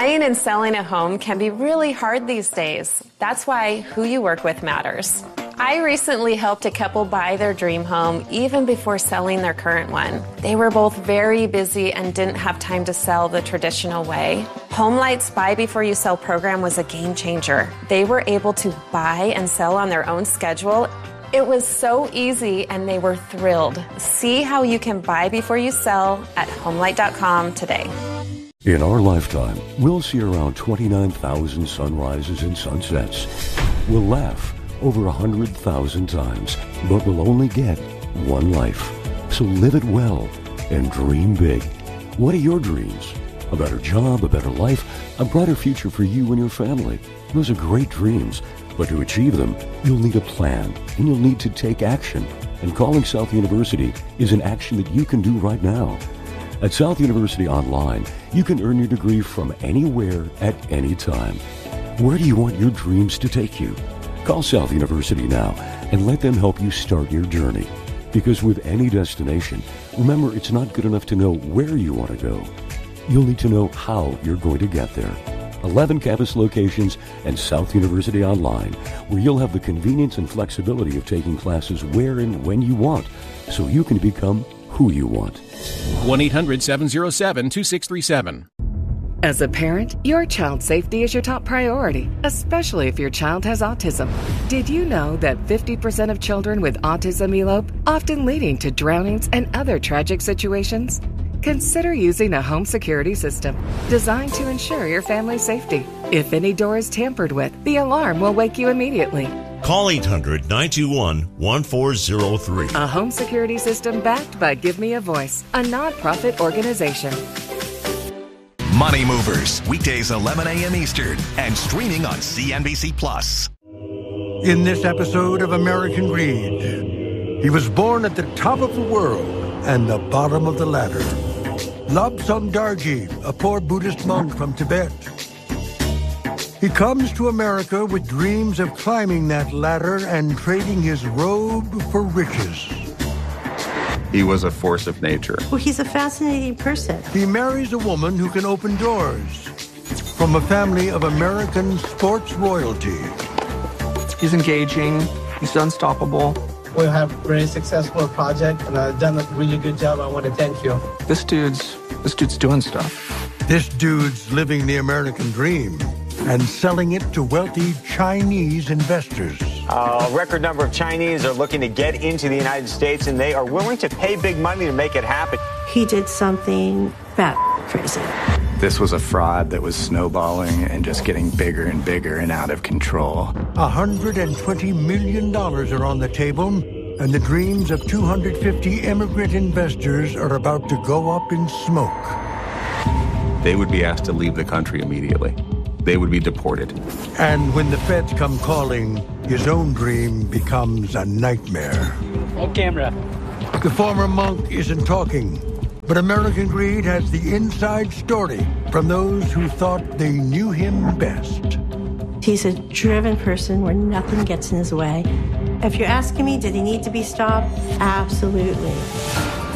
Buying and selling a home can be really hard these days. That's why who you work with matters. I recently helped a couple buy their dream home even before selling their current one. They were both very busy and didn't have time to sell the traditional way. HomeLight's Buy Before You Sell program was a game changer. They were able to buy and sell on their own schedule. It was so easy and they were thrilled. See how you can buy before you sell at HomeLight.com today. In our lifetime, we'll see around 29,000 sunrises and sunsets. We'll laugh over 100,000 times, but we'll only get one life. So live it well and dream big. What are your dreams? A better job, a better life, a brighter future for you and your family. Those are great dreams, but to achieve them, you'll need a plan and you'll need to take action. And calling South University is an action that you can do right now. At South University Online, you can earn your degree from anywhere at any time. Where do you want your dreams to take you? Call South University now and let them help you start your journey. Because with any destination, remember it's not good enough to know where you want to go. You'll need to know how you're going to get there. 11 campus locations and South University Online, where you'll have the convenience and flexibility of taking classes where and when you want, so you can become who you want. 1-800-707-2637. As a parent, your child's safety is your top priority, especially if your child has autism. Did you know that 50% of children with autism elope, often leading to drownings and other tragic situations? Consider using a home security system designed to ensure your family's safety. If any door is tampered with, the alarm will wake you immediately. Call 800-921-1403. A home security system backed by Give Me a Voice, a nonprofit organization. Money Movers, weekdays 11 a.m. Eastern, and streaming on CNBC+. In this episode of American Greed, he was born at the top of the world and the bottom of the ladder. Lobsang Darji, a poor Buddhist monk from Tibet. He comes to America with dreams of climbing that ladder and trading his robe for riches. He was a force of nature. Well, he's a fascinating person. He marries a woman who can open doors from a family of American sports royalty. He's engaging. He's unstoppable. We have a very successful project, and I've done a really good job. I want to thank you. This dude's doing stuff. This dude's living the American dream and selling it to wealthy Chinese investors. A record number of Chinese are looking to get into the United States, and they are willing to pay big money to make it happen. He did something crazy. This was a fraud that was snowballing and just getting bigger and bigger and out of control. $120 million are on the table, and the dreams of 250 immigrant investors are about to go up in smoke. They would be asked to leave the country immediately. They would be deported. And when the feds come calling, his own dream becomes a nightmare. On camera. The former monk isn't talking, but American Greed has the inside story from those who thought they knew him best. He's a driven person where nothing gets in his way. If you're asking me, did he need to be stopped? Absolutely.